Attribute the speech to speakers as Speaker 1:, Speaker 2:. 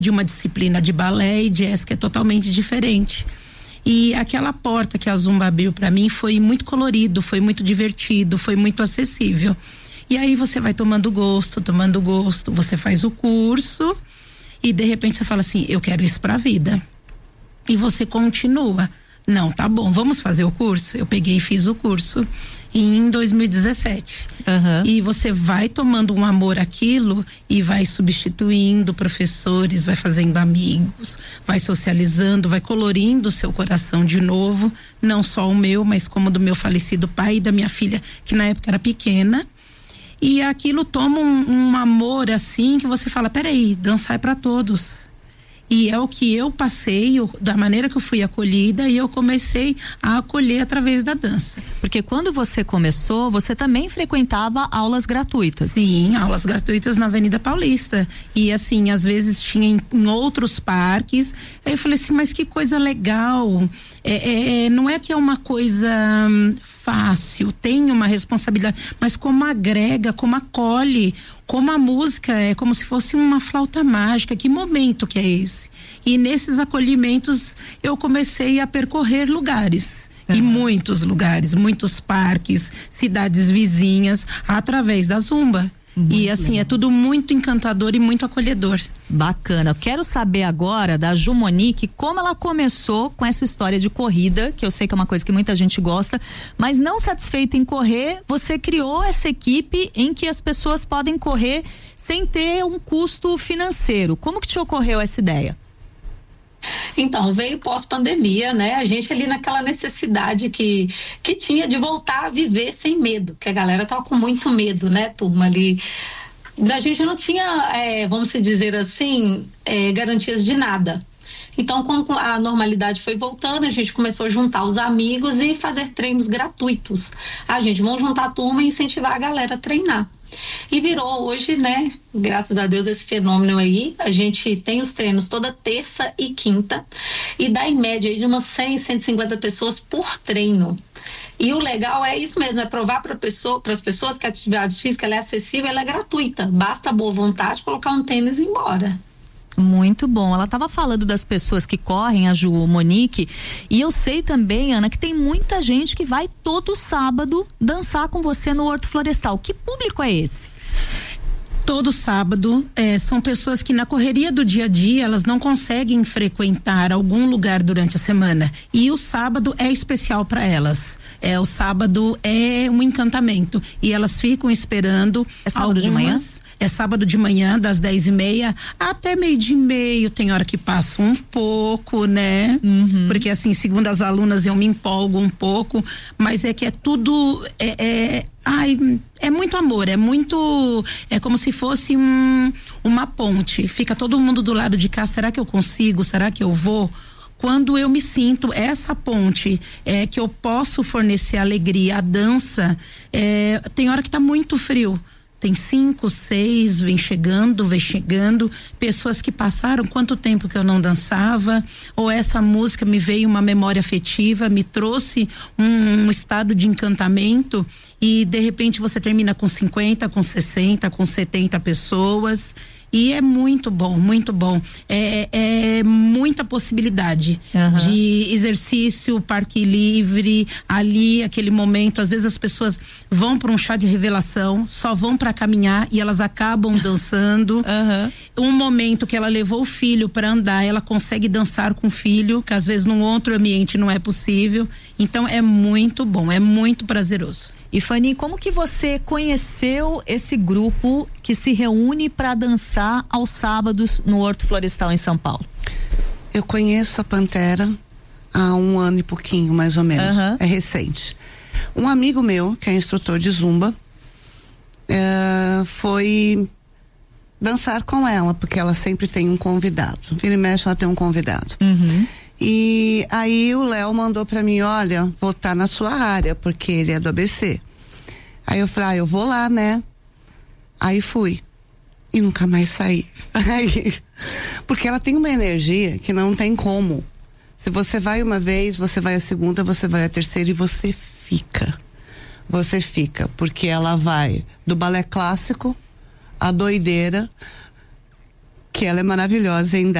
Speaker 1: de uma disciplina de balé e jazz que é totalmente diferente. E aquela porta que a Zumba abriu para mim foi muito colorido, foi muito divertido, foi muito acessível. E aí você vai tomando gosto, você faz o curso e de repente você fala assim, eu quero isso pra vida. E você continua. Não, tá bom, vamos fazer o curso? Eu peguei e fiz o curso em 2017. E você vai tomando um amor àquilo e vai substituindo professores, vai fazendo amigos, vai socializando, vai colorindo o seu coração de novo, não só o meu, mas como do meu falecido pai e da minha filha, que na época era pequena. E aquilo toma um amor assim que você fala, peraí, dançar é pra todos. E é o que eu passei, da maneira que eu fui acolhida, e eu comecei a acolher através da dança.
Speaker 2: Porque quando você começou, você também frequentava aulas gratuitas.
Speaker 1: Sim, aulas gratuitas na Avenida Paulista. E assim, às vezes tinha em outros parques. Aí eu falei assim, mas que coisa legal. Não é que é uma coisa fácil, tem uma responsabilidade, mas como agrega, como acolhe, como a música é como se fosse uma flauta mágica, que momento que é esse? E nesses acolhimentos eu comecei a percorrer lugares, e muitos lugares, muitos parques, cidades vizinhas, através da Zumba. E assim, é tudo muito encantador e muito acolhedor.
Speaker 2: Bacana. Eu quero saber agora da Ju Monique como ela começou com essa história de corrida, que eu sei que é uma coisa que muita gente gosta, mas não satisfeita em correr, você criou essa equipe em que as pessoas podem correr sem ter um custo financeiro. Como que te ocorreu essa ideia?
Speaker 3: Então, veio pós-pandemia, né? A gente ali naquela necessidade que tinha de voltar a viver sem medo, que a galera tava com muito medo, né, turma, ali. A gente não tinha, vamos dizer assim, garantias de nada. Então, quando a normalidade foi voltando, a gente começou a juntar os amigos e fazer treinos gratuitos. Vamos juntar a turma e incentivar a galera a treinar. E virou hoje, né, graças a Deus, esse fenômeno aí. A gente tem os treinos toda terça e quinta e dá em média aí de umas 100, 150 pessoas por treino. E o legal é isso mesmo, é provar para as pessoas que a atividade física ela é acessível, ela é gratuita. Basta a boa vontade, colocar um tênis e ir embora.
Speaker 2: Muito bom. Ela estava falando das pessoas que correm, a Ju Monique, e eu sei também, Ana, que tem muita gente que vai todo sábado dançar com você no Horto Florestal. Que público é esse?
Speaker 1: Todo sábado, são pessoas que na correria do dia a dia elas não conseguem frequentar algum lugar durante a semana, e o sábado é especial para elas. O sábado é um encantamento e elas ficam esperando.
Speaker 2: É sábado de manhã?
Speaker 1: É sábado de manhã, das 10:30 até 12:30. Tem hora que passa um pouco, né? Porque assim, segundo as alunas, eu me empolgo um pouco, mas é que é tudo. É muito amor, é como se fosse uma ponte. Fica todo mundo do lado de cá. Será que eu consigo? Será que eu vou? Quando eu me sinto essa ponte, que eu posso fornecer alegria, a dança, tem hora que tá muito frio. Tem 5, 6, vem chegando, pessoas que passaram quanto tempo que eu não dançava, ou essa música me veio uma memória afetiva, me trouxe um estado de encantamento, e de repente você termina com 50, com 60, com 70 pessoas. E é muito bom, muito bom. É muita possibilidade de exercício, parque livre, ali, aquele momento. Às vezes as pessoas vão para um chá de revelação, só vão para caminhar e elas acabam dançando. Um momento que ela levou o filho para andar, ela consegue dançar com o filho, que às vezes num outro ambiente não é possível. Então é muito bom, é muito prazeroso.
Speaker 2: E Fanny, como que você conheceu esse grupo que se reúne para dançar aos sábados no Horto Florestal em São Paulo?
Speaker 4: Eu conheço a Pantera há 1 ano e pouquinho, mais ou menos. É recente. Um amigo meu, que é instrutor de Zumba, foi dançar com ela, porque ela sempre tem um convidado. Vira e mexe, ela tem um convidado. E aí o Léo mandou pra mim, olha, vou estar na sua área, porque ele é do ABC. Aí eu falei, eu vou lá, né? Aí fui. E nunca mais saí. Porque ela tem uma energia que não tem como. Se você vai uma vez, você vai a segunda, você vai a terceira e você fica. Você fica, porque ela vai do balé clássico à doideira, que ela é maravilhosa em